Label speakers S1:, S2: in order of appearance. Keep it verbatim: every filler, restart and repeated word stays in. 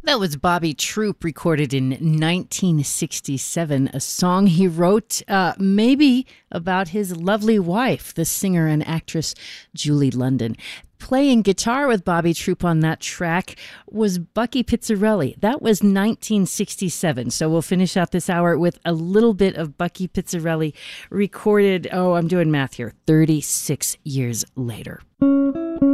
S1: That was Bobby Troup, recorded in nineteen sixty-seven, a song he wrote uh, maybe about his lovely wife, the singer and actress Julie London. Playing guitar with Bobby Troup on that track was Bucky Pizzarelli. That was nineteen sixty-seven. So we'll finish out this hour with a little bit of Bucky Pizzarelli recorded, oh, I'm doing math here, thirty-six years later.